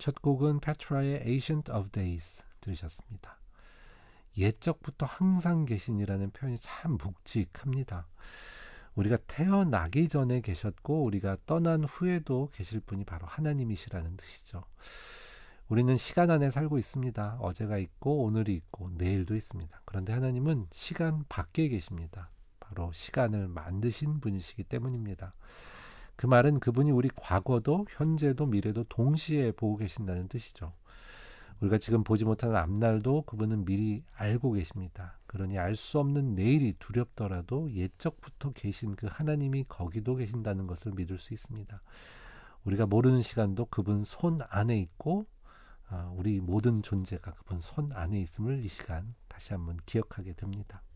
첫 곡은 페트라의 Ancient of Days 들으셨습니다. 옛적부터 항상 계신이라는 표현이 참 묵직합니다. 우리가 태어나기 전에 계셨고 우리가 떠난 후에도 계실 분이 바로 하나님이시라는 뜻이죠. 우리는 시간 안에 살고 있습니다. 어제가 있고 오늘이 있고 내일도 있습니다. 그런데 하나님은 시간 밖에 계십니다. 바로 시간을 만드신 분이시기 때문입니다. 그 말은 그분이 우리 과거도 현재도 미래도 동시에 보고 계신다는 뜻이죠. 우리가 지금 보지 못하는 앞날도 그분은 미리 알고 계십니다. 그러니 알 수 없는 내일이 두렵더라도 옛적부터 계신 그 하나님이 거기도 계신다는 것을 믿을 수 있습니다. 우리가 모르는 시간도 그분 손 안에 있고 우리 모든 존재가 그분 손 안에 있음을 이 시간 다시 한번 기억하게 됩니다.